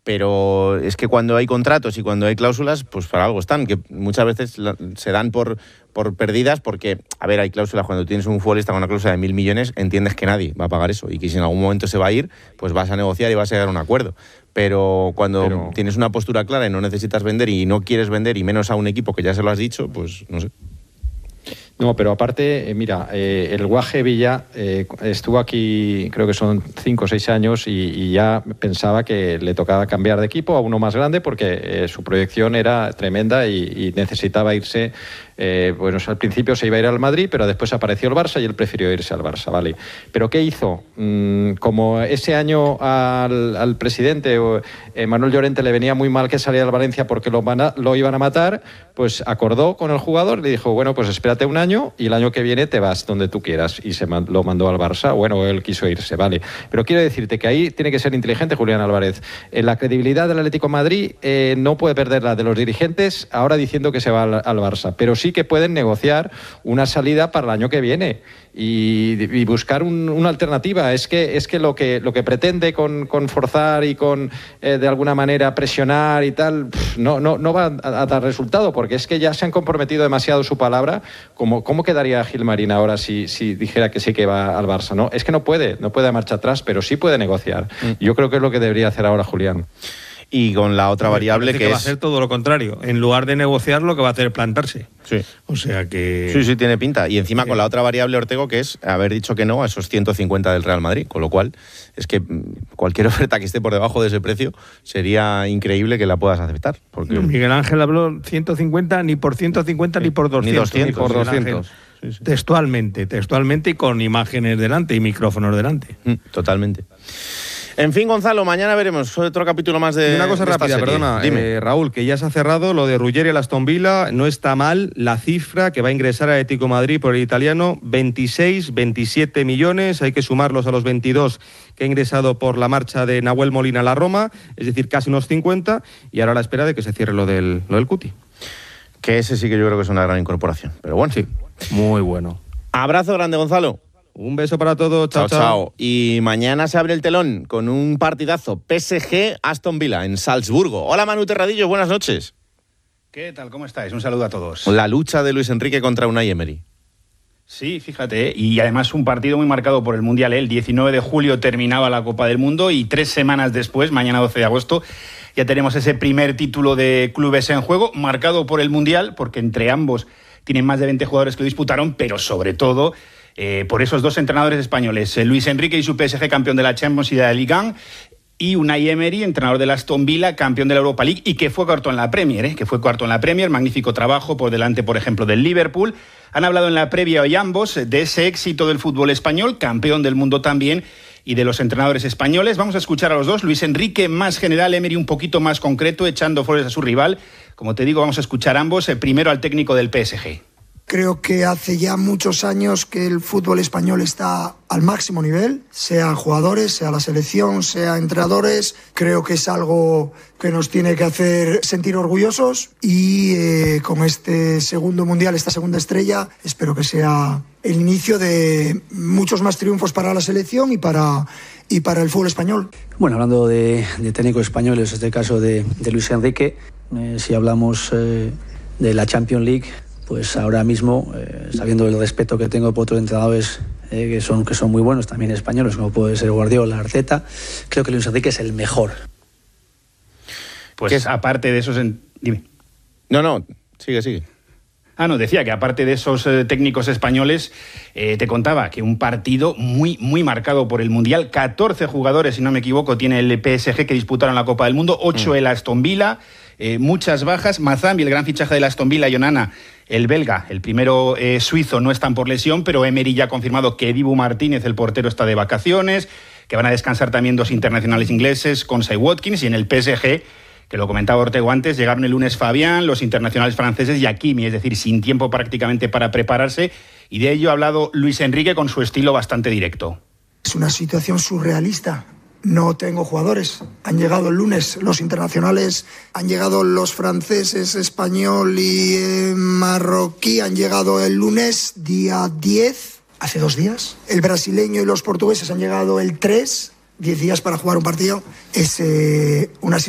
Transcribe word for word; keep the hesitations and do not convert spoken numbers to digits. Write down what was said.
Pero es que cuando hay contratos y cuando hay cláusulas, pues para algo están, que muchas veces se dan por, por perdidas porque, a ver, hay cláusulas, cuando tienes un futbolista con una cláusula de mil millones, entiendes que nadie va a pagar eso y que si en algún momento se va a ir, pues vas a negociar y vas a llegar a un acuerdo. Pero cuando Pero... tienes una postura clara y no necesitas vender y no quieres vender, y menos a un equipo que ya se lo has dicho, pues no sé. No, pero aparte, eh, mira, eh, el Guaje Villa eh, estuvo aquí, creo que son cinco o seis años, y, y ya pensaba que le tocaba cambiar de equipo a uno más grande porque eh, su proyección era tremenda y, y necesitaba irse. Eh, bueno, al principio se iba a ir al Madrid, pero después apareció el Barça y él prefirió irse al Barça, ¿vale? ¿Pero qué hizo? Mm, como ese año al, al presidente eh, Manuel Llorente le venía muy mal que saliera al Valencia porque lo, van a, lo iban a matar, pues acordó con el jugador y le dijo, bueno, pues espérate un año y el año que viene te vas donde tú quieras, y se man, lo mandó al Barça. Bueno, él quiso irse, ¿vale? Pero quiero decirte que ahí tiene que ser inteligente Julián Álvarez. En la credibilidad del Atlético de Madrid eh, no puede perder la de los dirigentes ahora diciendo que se va al, al Barça, pero sí que pueden negociar una salida para el año que viene y, y buscar un, una alternativa. Es que es que lo que lo que pretende con, con forzar y con eh, de alguna manera presionar y tal, pff, no no no va a, a dar resultado, porque es que ya se han comprometido demasiado su palabra. ¿Cómo, cómo quedaría Gilmarín ahora si, si dijera que sí que va al Barça? No, es que no puede, no puede marcha atrás, pero sí puede negociar. Mm. Yo creo que es lo que debería hacer ahora Julián. Y con la otra variable que, que es... va a ser todo lo contrario. En lugar de negociar, lo que va a hacer es plantarse. Sí. O sea que... Sí, sí, tiene pinta. Y encima sí. Con la otra variable, Ortego, que es haber dicho que no a esos ciento cincuenta del Real Madrid. Con lo cual, es que cualquier oferta que esté por debajo de ese precio sería increíble que la puedas aceptar. Porque... No, Miguel Ángel habló ciento cincuenta, ni por ciento cincuenta, sí. ni por doscientos. Ni doscientos. Ni por doscientos. Sí, sí. Textualmente, textualmente y con imágenes delante y micrófonos delante. Mm, totalmente. En fin, Gonzalo, mañana veremos otro capítulo más de. Y una cosa de rápida, perdona, eh, Raúl, que ya se ha cerrado lo de Ruggeri al Aston Villa. No está mal la cifra que va a ingresar a Atlético de Madrid por el italiano: veintiséis, veintisiete millones. Hay que sumarlos a los veintidós que ha ingresado por la marcha de Nahuel Molina a la Roma, es decir, casi unos cincuenta. Y ahora a la espera de que se cierre lo del, lo del Cuti. Que ese sí que yo creo que es una gran incorporación. Pero bueno, sí, muy bueno. Abrazo grande, Gonzalo. Un beso para todos, chao, chao, chao. Y mañana se abre el telón con un partidazo P S G Aston Villa en Salzburgo. Hola Manu Terradillo, buenas noches. ¿Qué tal? ¿Cómo estáis? Un saludo a todos. La lucha de Luis Enrique contra Unai Emery. Sí, fíjate, y además un partido muy marcado por el Mundial. El diecinueve de julio terminaba la Copa del Mundo y tres semanas después, mañana doce de agosto, ya tenemos ese primer título de clubes en juego, marcado por el Mundial, porque entre ambos tienen más de veinte jugadores que lo disputaron, pero sobre todo... Eh, por esos dos entrenadores españoles, eh, Luis Enrique y su P S G, campeón de la Champions y de la Ligue uno, y Unai Emery, entrenador de la Aston Villa, campeón de la Europa League y que fue cuarto en la Premier, eh, que fue cuarto en la Premier, magnífico trabajo por delante, por ejemplo, del Liverpool. Han hablado en la previa hoy ambos de ese éxito del fútbol español, campeón del mundo también, y de los entrenadores españoles. Vamos a escuchar a los dos, Luis Enrique más general, Emery un poquito más concreto, echando flores a su rival. Como te digo, vamos a escuchar a ambos, eh, primero al técnico del P S G. Creo que hace ya muchos años que el fútbol español está al máximo nivel, sea jugadores, sea la selección, sea entrenadores. Creo que es algo que nos tiene que hacer sentir orgullosos y eh, con este segundo mundial, esta segunda estrella, espero que sea el inicio de muchos más triunfos para la selección y para, y para el fútbol español. Bueno, hablando de, de técnicos españoles, en este caso de, de Luis Enrique, eh, si hablamos eh, de la Champions League, pues ahora mismo, eh, sabiendo el respeto que tengo por otros entrenadores eh, que son que son muy buenos, también españoles, como puede ser Guardiola, Arteta, creo que Luis Enrique es el mejor. Pues es, aparte de esos... En... Dime. No, no, sigue, sigue. Ah, no, decía que aparte de esos eh, técnicos españoles, eh, te contaba que un partido muy, muy marcado por el Mundial. catorce jugadores, si no me equivoco, tiene el P S G que disputaron la Copa del Mundo, ocho mm. el Aston Villa, eh, muchas bajas. Mazambi, el gran fichaje del Aston Villa, y Onana, el belga, el primero eh, suizo, no están por lesión, pero Emery ya ha confirmado que Dibu Martínez, el portero, está de vacaciones, que van a descansar también dos internacionales ingleses, Konsa y Watkins, y en el P S G, que lo comentaba Ortego antes, llegaron el lunes Fabián, los internacionales franceses y Hakimi, es decir, sin tiempo prácticamente para prepararse, y de ello ha hablado Luis Enrique con su estilo bastante directo. Es una situación surrealista. No tengo jugadores. Han llegado el lunes los internacionales, han llegado los franceses, español y eh, marroquí, han llegado el lunes, día diez, hace dos días. El brasileño y los portugueses han llegado el tres, diez días para jugar un partido. Es eh, una situación